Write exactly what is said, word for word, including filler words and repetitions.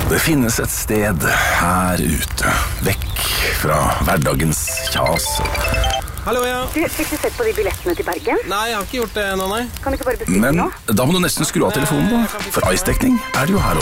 Det finnes et sted her ute, vekk fra hverdagens kjas. Hallo, ja. Du, fikk du sett på de billettene til Bergen? Nei, jeg har ikke gjort det ennå, nei. Kan du ikke bare bestille Men nå? da må du nesten skru av telefonen, da. For ice-dekning er det jo her også.